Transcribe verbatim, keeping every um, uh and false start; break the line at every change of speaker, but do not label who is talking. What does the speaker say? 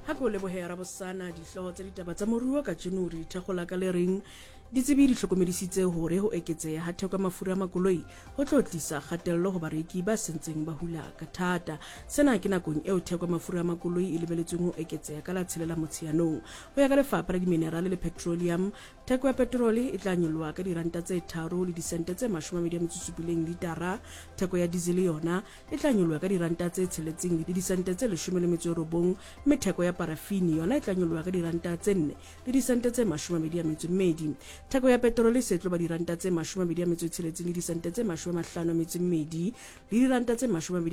ha ko lebohela bosana dihloho tsa ditaba tsa moruo ka January thakgola ka le reng ditsebi di hlokomedisitse hore ho eketseha ha theko ya mafura a makoloi ho tlo tlisa kgatello ho bareki ba sentseng ba hula ka thata. Sena ke nakong eo theko ya mafura a makoloi e lebeletsweng ho eketseha ka la tshelela Motsheanong. Ho ya ka lefapha la diminerale le petroleum, theko ya petrole e tla nyoloha ka diranta tse tharo le disente tse mashome a mabedi a metso e supileng litara. Theko ya diesel yona e tla nyoloha ka diranta tse tsheletseng le disente tse leshome le metso e robong, mme theko ya parafini yona e tla nyoloha ka diranta tse nne le disente tse mashome a mabedi a metso e mmedi. Theko ya petrole se tlo ba diranta tse mashome a mabedi a metso e tsheletseng le disente tse mashome a mahlano a metso e mmedi le diranta tse mashome